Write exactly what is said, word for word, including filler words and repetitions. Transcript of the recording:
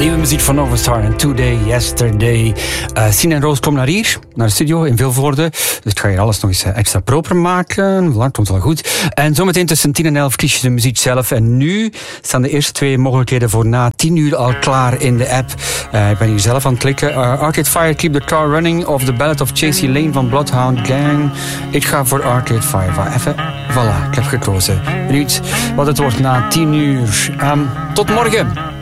Nieuwe muziek van Novastar en Today, Yesterday. Uh, Sien en Roos komen naar hier, naar de studio in Vilvoorde. Dus ik ga hier alles nog eens extra proper maken. Voilà, komt wel goed. En zometeen tussen tien en elf kies je de muziek zelf. En nu staan de eerste twee mogelijkheden voor na tien uur al klaar in de app. Uh, ik ben hier zelf aan het klikken. Uh, Arcade Fire, Keep the Car Running. Of The Ballad of Chasey Lane van Bloodhound Gang. Ik ga voor Arcade Fire. Even, voilà, ik heb gekozen. Benieuwd wat het wordt na tien uur. Um, tot morgen.